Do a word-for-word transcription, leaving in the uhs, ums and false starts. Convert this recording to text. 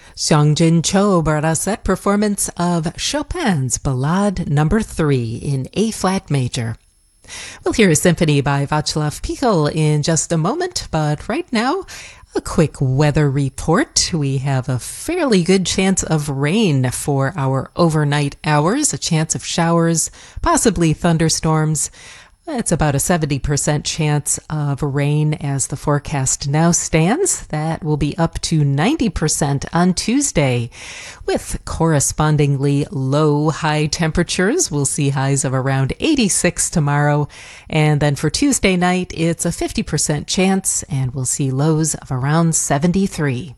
Xiangjin Cho brought us that performance of Chopin's Ballade Number three in A-flat major. We'll hear a symphony by Václav Pichel in just a moment, but right now, a quick weather report. We have a fairly good chance of rain for our overnight hours, a chance of showers, possibly thunderstorms. It's about a seventy percent chance of rain as the forecast now stands. That will be up to ninety percent on Tuesday, with correspondingly low high temperatures. We'll see highs of around eighty-six tomorrow. And then for Tuesday night, it's a fifty percent chance, and we'll see lows of around seventy-three.